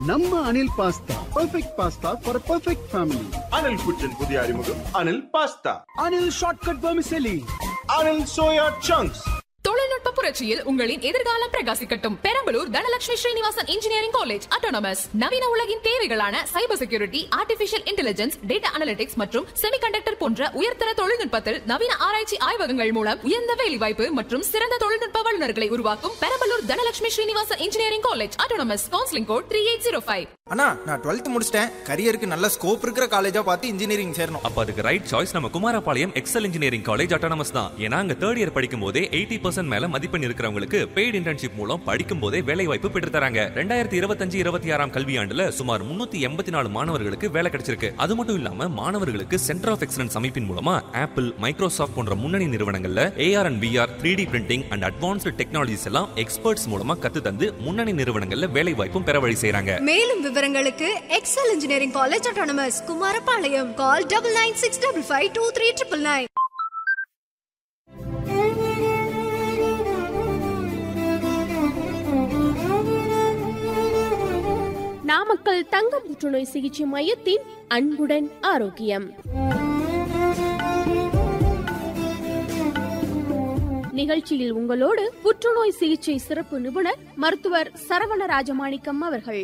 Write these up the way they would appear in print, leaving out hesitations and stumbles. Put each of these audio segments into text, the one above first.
நம்ம Anil pasta perfect pasta for perfect family. Anil குச்சின் புதிய அறிமுகம் Anil pasta. Anil shortcut vermicelli. Anil soya chunks. தொழில்நுட்ப புரட்சியில் உங்களின் எதிர்காலம் பிரகாசிக்கட்டும். Perambalur Dhanalakshmi Srinivasan engineering college autonomous நவீன உலகின் தேவைகளான cyber security, artificial intelligence, data analytics மற்றும் செமிகண்டக்டர் போன்ற உயர்தர தொழில்நுட்பத்தில் நவீன ஆராய்ச்சி ஆய்வகங்கள் மூலம் உயர்ந்த வேலைவாய்ப்பு மற்றும் சிறந்த தொழில்நுட்ப வல்லுநர்களை உருவாக்கும் Perambalur Dhanalakshmi Srinivasan engineering college autonomous. Counselling code 3805. அண்ணா, நான் 12th முடிச்சிட்டேன். கரியருக்கு நல்ல ஸ்கோப் இருக்கிற காலேஜா பார்த்து இன்ஜினியரிங் சேரணும். அப்ப அதுக்கு ரைட் சாய்ஸ் நம்ம Kumarapalayam XL engineering college autonomous தான். ஏன்னா அங்க 3rd இயர் படிக்கும் போதே 80% மேல மதிப்பெண் இருக்கிறவங்களுக்கு பெய்டு இன்டர்ன்ஷிப் மூலம் படிக்கும் போதே வேலை வாய்ப்பு பெற்று தராங்க. 2025-26 கல்வியாண்டுல சுமார் 384 மாணவர்களுக்கு வேலை கிடைச்சிருக்கு. அது மட்டும் இல்லாம மாணவர்களுக்கு சென்டர் ஆஃப் எக்ஸலன்ஸ் அமைப்பின் மூலமா ஆப்பிள், மைக்ரோசாஃப்ட் போன்ற முன்னணி நிறுவனங்கள்ல AR and VR, 3D printing and advanced technologies எல்லாம் எக்ஸ்பர்ட்ஸ் மூலமா கத்து தந்து முன்னணி நிறுவனங்கள்ல வேலை வாய்ப்பும் பெற வழி செய்றாங்க. மேலும் விவரங்களுக்கு XL engineering college autonomous Kumarapalayam. கால் 9965523999. நாமக்கல் தங்கம் புற்றுநோய் சிகிச்சை மையத்தின் அன்புடன் ஆரோக்கியம் நிகழ்ச்சியில் உங்களோடு புற்றுநோய் சிகிச்சை சிறப்பு நிபுணர் மருத்துவர் சரவண ராஜமாணிக்கம் அவர்கள்.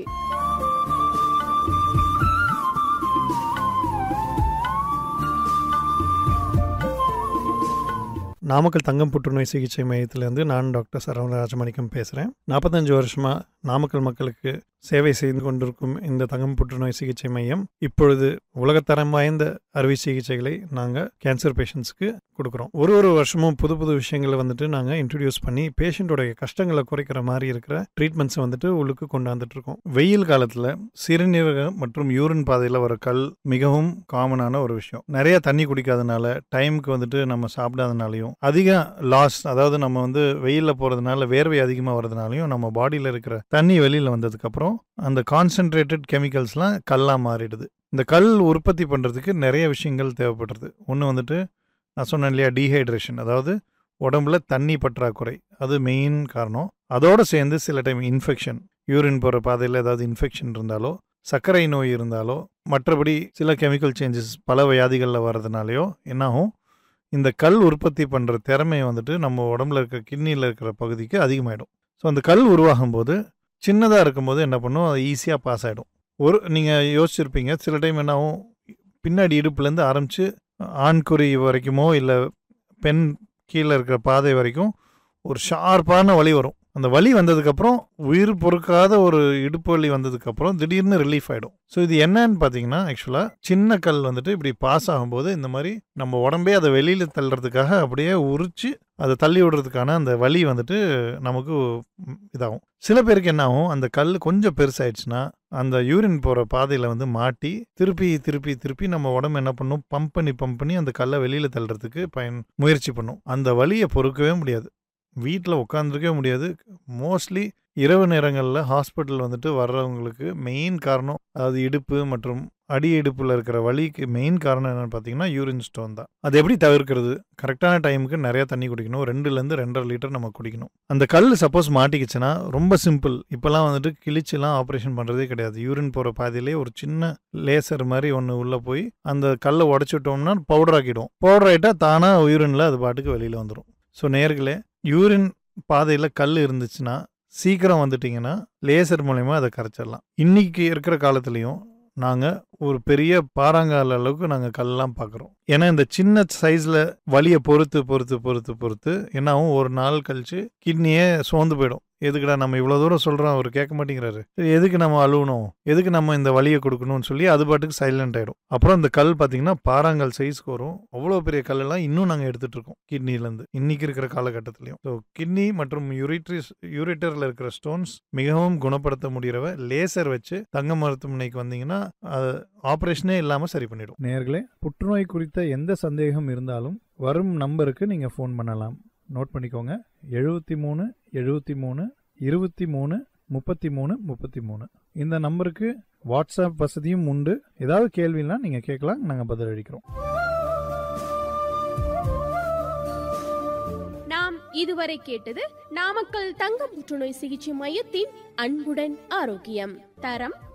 நாமக்கல் தங்கம் புற்றுநோய் சிகிச்சை மையத்திலேருந்து நான் டாக்டர் சரவண ராஜமாணிக்கம் பேசுகிறேன். 45 வருஷமாக நாமக்கல் மக்களுக்கு சேவை செய்து கொண்டிருக்கும் இந்த தங்கம் புற்றுநோய் சிகிச்சை மையம் இப்பொழுது உலகத்தரம் வாய்ந்த அறுவை சிகிச்சைகளை நாங்கள் கேன்சர் பேஷண்ட்ஸ்க்கு கொடுக்குறோம். ஒரு வருஷமும் புது புது விஷயங்களை நாங்கள் இன்ட்ரடியூஸ் பண்ணி பேஷண்ட்டோடைய கஷ்டங்களை குறைக்கிற மாதிரி இருக்கிற ட்ரீட்மெண்ட்ஸை உள்ளுக்கு கொண்டாந்துட்டு இருக்கோம். வெயில் காலத்தில் சிறுநீரகம் மற்றும் யூரின் பாதையில் வர கல் மிகவும் காமனான ஒரு விஷயம். நிறைய தண்ணி குடிக்காதனால, டைமுக்கு நம்ம சாப்பிடாதனாலையும், அதிக லாஸ், அதாவது நம்ம வெயிலில் போகிறதுனால வேர்வை அதிகமாக வர்றதுனாலையும் நம்ம பாடியில் இருக்கிற தண்ணி வெளியில் வந்ததுக்கப்புறம் அந்த கான்சென்ட்ரேட்டட் கெமிக்கல்ஸ்லாம் கல்லாக மாறிடுது. இந்த கல் உற்பத்தி பண்ணுறதுக்கு நிறைய விஷயங்கள் தேவைப்படுறது. ஒன்று நான் சொன்னேன் இல்லையா, டீஹைட்ரேஷன், அதாவது உடம்புல தண்ணி பற்றாக்குறை, அது மெயின் காரணம். அதோடு சேர்ந்து சில டைம் இன்ஃபெக்ஷன், யூரின் போகிற பாதையில் ஏதாவது இன்ஃபெக்ஷன் இருந்தாலோ, சர்க்கரை நோய் இருந்தாலோ, மற்றபடி சில கெமிக்கல் சேஞ்சஸ் பல வியாதிகளில் வர்றதுனாலையோ என்னாகும், இந்த கல் உற்பத்தி பண்ணுற திறமை நம்ம உடம்புல இருக்கிற கிட்னியில் இருக்கிற பகுதிக்கு அதிகமாகிடும். ஸோ அந்த கல் உருவாகும் போது சின்னதாக இருக்கும்போது என்ன பண்ணும், அது ஈஸியாக பாஸ் ஆகிடும். நீங்கள் யோசிச்சிருப்பீங்க, சில டைம் என்னாகும், பின்னாடி இடுப்புலேருந்து ஆரம்பித்து ஆண்குறி வரைக்குமோ இல்லை பெண் கீழே இருக்கிற பாதை வரைக்கும் ஒரு ஷார்ப்பான வலி வரும். அந்த வலி வந்ததுக்கப்புறம், உயிர் பொறுக்காத ஒரு இடுப்பு வலி வந்ததுக்கப்புறம் திடீர்னு ரிலீஃப் ஆகிடும். ஸோ இது என்னன்னு பார்த்தீங்கன்னா, ஆக்சுவலாக சின்ன கல் இப்படி பாஸ் ஆகும்போது இந்த மாதிரி நம்ம உடம்பே அதை வெளியில் தள்ளுறதுக்காக அப்படியே உரிச்சு அதை தள்ளி விடுறதுக்கான அந்த வலி நமக்கு இதாகும். சில பேருக்கு என்ன ஆகும், அந்த கல் கொஞ்சம் பெருசாயிடுச்சுன்னா அந்த யூரின் போகிற பாதையில் மாட்டி திருப்பி திருப்பி திருப்பி நம்ம உடம்பு என்ன பண்ணும், பம்ப் பண்ணி அந்த கல்லை வெளியில் தள்ளுறதுக்கு முயற்சி பண்ணும். அந்த வலியை பொறுக்கவே முடியாது, வீட்டில் உட்காந்துருக்கவே முடியாது. மோஸ்ட்லி இரவு நேரங்களில் ஹாஸ்பிட்டல் வர்றவங்களுக்கு மெயின் காரணம், அதாவது இடுப்பு மற்றும் அடி இடுப்பில் இருக்கிற வலிக்கு மெயின் காரணம் என்னென்னு பார்த்தீங்கன்னா யூரின் ஸ்டோன் தான். அது எப்படி தவிர்க்கிறது? கரெக்டான டைமுக்கு நிறையா தண்ணி குடிக்கணும். 2லேருந்து 2.5 லிட்டர் நம்ம குடிக்கணும். அந்த கல் சப்போஸ் மாட்டிக்கிச்சுன்னா ரொம்ப சிம்பிள். இப்போலாம் கிழிச்செல்லாம் ஆப்ரேஷன் பண்ணுறதே கிடையாது. யூரின் போகிற பாதையிலே ஒரு சின்ன லேசர் மாதிரி ஒன்று உள்ளே போய் அந்த கல்லை உடச்சி விட்டோம்னா பவுடர் ஆக்கிடும். பவுடர் ஆகிட்டால் தானாக யூரினில் அது பாட்டுக்கு வெளியில் வந்துடும். ஸோ நேர்களே, யூரின் பாதையில் கல் இருந்துச்சுன்னா சீக்கிரம் வந்துட்டிங்கன்னா லேசர் மூலயமா அதை கரைச்சிடலாம். இன்றைக்கி இருக்கிற காலத்துலேயும் நாங்கள் ஒரு பெரிய பாறாங்கால அளவுக்கு நாங்கள் கல்லாம் பார்க்குறோம். ஏன்னா இந்த சின்ன சைஸில் வலியை பொறுத்து என்னாகும், ஒரு நாள் கழிச்சு கிட்னியே சோர்ந்து போயிடும். எதுக்குடா நம்ம இவ்வளோ தூரம் சொல்கிறோம், அவர் கேட்க மாட்டேங்கிறாரு, எதுக்கு நம்ம அழுவணும், எதுக்கு நம்ம இந்த வலியை கொடுக்கணும்னு சொல்லி அது பாட்டுக்கு சைலண்ட் ஆகிடும். அப்புறம் இந்த கல் பார்த்தீங்கன்னா பாறாங்கல் சைஸ்க்கு வரும். அவ்வளோ பெரிய கல்லெல்லாம் இன்னும் நாங்கள் எடுத்துகிட்டு இருக்கோம் கிட்னிலேருந்து இன்றைக்கி இருக்கிற காலகட்டத்திலையும். ஸோ கிட்னி மற்றும் யூரிட்டரில் இருக்கிற ஸ்டோன்ஸ் மிகவும் குணப்படுத்த முடிகிறவ லேசர் வச்சு தங்க மருத்துவமனைக்கு வந்தீங்கன்னா அது ஆப்ரேஷனே இல்லாமல் சரி பண்ணிடும். நேயர்களே, புற்றுநோய் குறித்த எந்த சந்தேகம் இருந்தாலும் வரும் நம்பருக்கு நீங்கள் ஃபோன் பண்ணலாம். நோட் பண்ணிக்கோங்க, 73 73 23 33 33. இந்த நம்பருக்கு வாட்ஸ்அப் வசதியும் உண்டு. ஏதாவது கேள்வினா நீங்கள் கேட்கலாம், நாங்கள் பதில் அளிக்கிறோம். நாம் இதுவரை கேட்டது நாமக்கல் தங்கம் புற்றுநோய் சிகிச்சை மையத்தின் அன்புடன் ஆரோக்கியம். தரம்